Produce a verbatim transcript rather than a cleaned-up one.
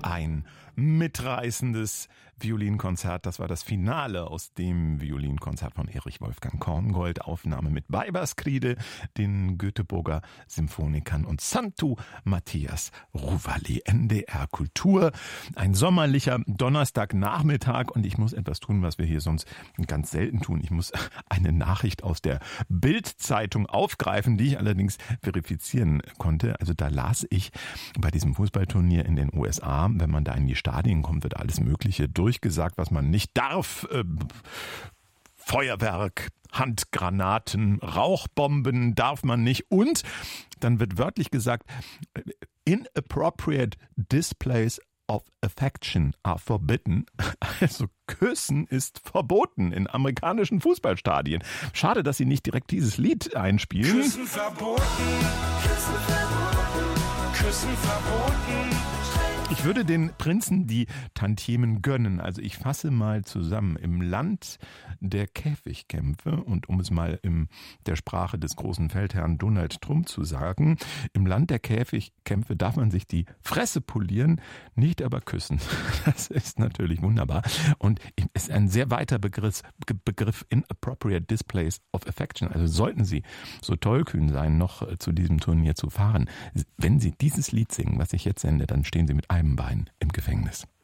Ein mitreißendes Violinkonzert. Das war das Finale aus dem Violinkonzert von Erich Wolfgang Korngold. Aufnahme mit Weiberskriede, den Göteborger Symphonikern und Santu Matthias Ruvali. N D R Kultur. Ein sommerlicher Donnerstagnachmittag und ich muss etwas tun, was wir hier sonst ganz selten tun. Ich muss eine Nachricht aus der Bild-Zeitung aufgreifen, die ich allerdings verifizieren konnte. Also da las ich bei diesem Fußballturnier in den U S A, wenn man da in die Stadien kommt, wird alles Mögliche durchgesagt, was man nicht darf. Äh, Feuerwerk, Handgranaten, Rauchbomben darf man nicht. Und dann wird wörtlich gesagt, inappropriate displays of affection are forbidden. Also Küssen ist verboten in amerikanischen Fußballstadien. Schade, dass sie nicht direkt dieses Lied einspielen. Küssen verboten, Küssen verboten, Küssen verboten. Ich würde den Prinzen die Tantiemen gönnen. Also ich fasse mal zusammen. Im Land der Käfigkämpfe, und um es mal in der Sprache des großen Feldherrn Donald Trump zu sagen, im Land der Käfigkämpfe darf man sich die Fresse polieren, nicht aber küssen. Das ist natürlich wunderbar. Und es ist ein sehr weiter Begriff, Begriff inappropriate displays of affection. Also sollten Sie so tollkühn sein, noch zu diesem Turnier zu fahren, wenn Sie dieses Lied singen, was ich jetzt sende, dann stehen Sie mit einem Bein im Gefängnis.